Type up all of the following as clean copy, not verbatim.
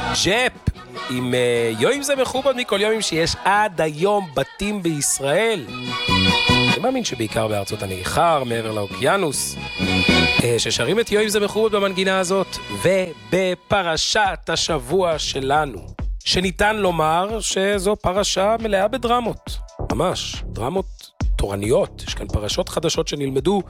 ג'פ עם יום זה מכובד מכל יומים שיש עד היום בתים בישראל. אני מאמין שבעיקר בארצות הנכר, מעבר לאוקיינוס, ששרים את יום זה מכובד במנגינה הזאת, ובפרשת השבוע שלנו, שניתן לומר שזו פרשה מלאה בדרמות, ממש, דרמות תורניות, יש כאן פרשות חדשות שנלמדו,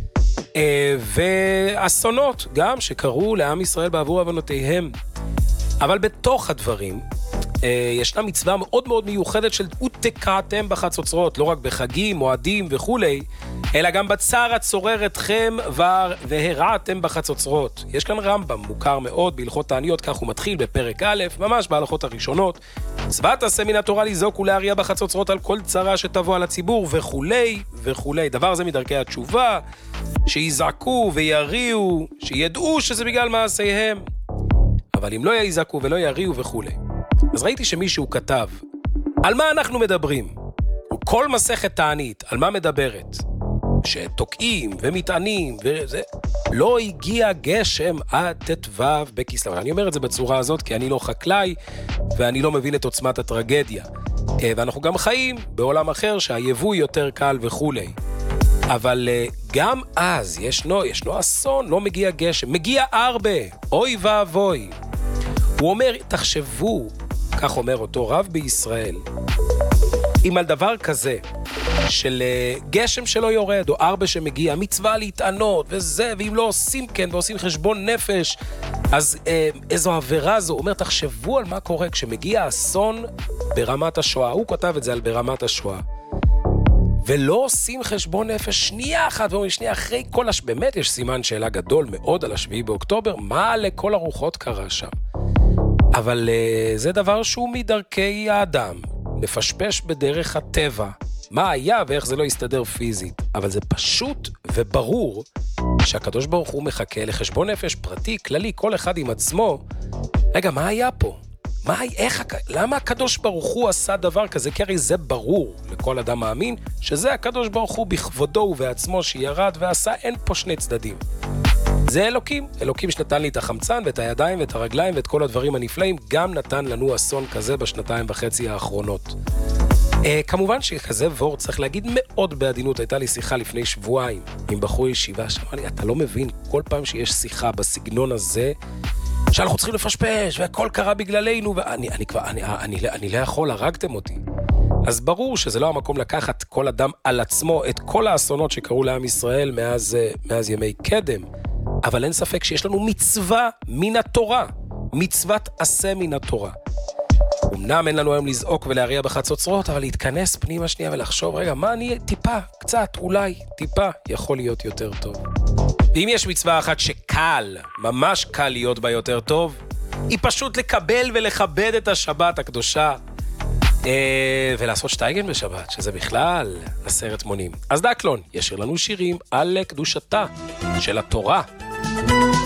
ואסונות גם שקרו לעם ישראל בעבור הבנותיהם. אבל בתוך הדברים ישנה מצווה מאוד מאוד מיוחדת של ותקעתם בחצוצרות, לא רק בחגים, מועדים וכולי, אלא גם בצר הצורר אתכם והרעתם בחצוצרות. יש כאן רמב"ם מוכר מאוד בהלכות תעניות, כך הוא מתחיל בפרק א', ממש בהלכות הראשונות. מצוות עשה מן התורה לזעוק ולהריע בחצוצרות על כל צרה שתבוא על הציבור וכולי וכולי. דבר זה מדרכי התשובה, שיזעקו ויריעו, שידעו שזה בגלל מעשיהם. אבל אם לא יזעקו ולא יריעו וכולי. אז ראיתי שמישהו כתב, על מה אנחנו מדברים? כל מסכת תענית, על מה מדברת? שתוקעים ומתענים וזה. לא הגיע גשם עד ט"ו בכסלו. אני אומר את זה בצורה הזאת כי אני לא חקלאי ואני לא מבין את עוצמת הטרגדיה. ואנחנו גם חיים בעולם אחר שהיבוא יותר קל וכולי. אבל גם אז ישנו אסון, לא מגיע גשם, מגיע הרבה, אוי ואבוי. הוא אומר, תחשבו, כך אומר אותו רב בישראל, אם על דבר כזה, של גשם שלא יורד, או הרבה שמגיע, מצווה להתענות, וזה, ואם לא עושים כן, ועושים חשבון נפש, אז איזו עבירה זו, הוא אומר, תחשבו על מה קורה כשמגיע אסון ברמת השואה, הוא כותב את זה על ברמת השואה, ולא עושים חשבון נפש שנייה אחת, ואומרים שנייה אחרי כל באמת יש סימן שאלה גדול מאוד על 7 באוקטובר, מה לכל הרוחות קרה שם? אבל זה דבר שהוא מדרכי האדם, לפשפש בדרך הטבע, מה היה ואיך זה לא יסתדר פיזית, אבל זה פשוט וברור שהקדוש ברוך הוא מחכה לחשבון נפש פרטי, כללי, כל אחד עם עצמו. רגע, מה היה פה? למה הקדוש ברוך הוא עשה דבר כזה? כי הרי זה ברור לכל אדם מאמין שזה הקדוש ברוך הוא בכבודו ובעצמו שירד ועשה, אין פה שני צדדים. זה אלוקים שנתן לי את החמצן ואת הידיים ואת הרגליים ואת כל הדברים הנפלאים, גם נתן לנו אסון כזה 2.5 האחרונות. כמובן שכזה וורט צריך להגיד מאוד בעדינות. הייתה לי שיחה לפני שבועיים עם בחור ישיבה שאמר לי, אתה לא מבין, כל פעם שיש שיחה בסגנון הזה, שאנחנו צריכים לפשפש, והכל קרה בגללנו, ואני לא יכול, הרגתם אותי. אז ברור שזה לא המקום לקחת כל אדם על עצמו את כל האסונות שקרו לעם ישראל מאז ימי קדם, אבל אין ספק שיש לנו מצווה מן התורה, מצוות עשה מן התורה. אמנם אין לנו היום לזעוק ולהריע בחצוצרות, אבל להתכנס פנימה שנייה ולחשוב, רגע, מה אני טיפה, קצת, אולי, טיפה, יכול להיות יותר טוב. ואם יש מצווה אחת שקל, ממש קל להיות בה יותר טוב, היא פשוט לקבל ולכבד את השבת הקדושה, ולעשות שטייגן בשבת, שזה בכלל 10 מונים. אז דקלון, ישיר לנו שירים על קדושתה של התורה.